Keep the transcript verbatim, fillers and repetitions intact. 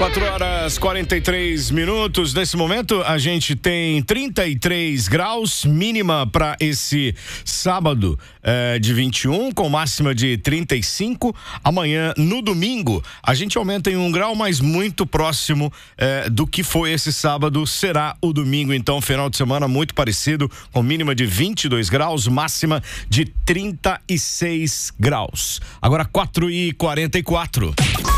quatro horas e quarenta e três minutos. Nesse momento, a gente tem trinta e três graus, mínima para esse sábado eh, de vinte e um, com máxima de trinta e cinco. Amanhã, no domingo, a gente aumenta em um grau, mas muito próximo eh, do que foi esse sábado. Será o domingo, então, final de semana muito parecido, com mínima de vinte e dois graus, máxima de trinta e seis graus. Agora, quatro e quarenta e quatro.